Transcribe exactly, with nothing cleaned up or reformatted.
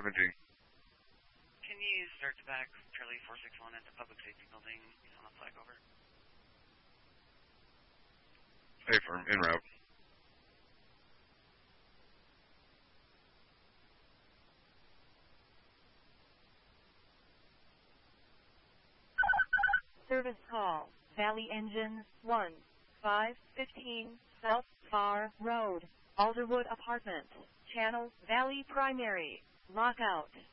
seventy. Can you start to back Charlie four six one at the Public Safety Building on the flag over? Hey, firm, en route. Service call, Valley Engine one five fifteen South Far Road, Alderwood Apartment, Channel Valley Primary, lockout.